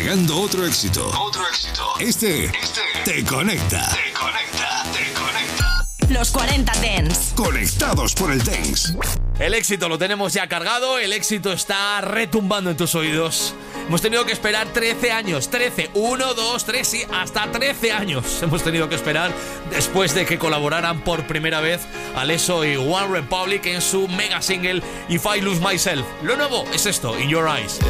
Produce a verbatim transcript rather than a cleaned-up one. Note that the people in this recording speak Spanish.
Llegando otro éxito. Otro éxito. Este, este te conecta. Te conecta, te conecta. Los cuarenta Dance. Conectados por el Dance. El éxito lo tenemos ya cargado, el éxito está retumbando en tus oídos. Hemos tenido que esperar trece años, trece, uno, dos, tres, sí, hasta trece años hemos tenido que esperar después de que colaboraran por primera vez Alesso y One Republic en su mega single If I Lose Myself. Lo nuevo es esto, In Your Eyes.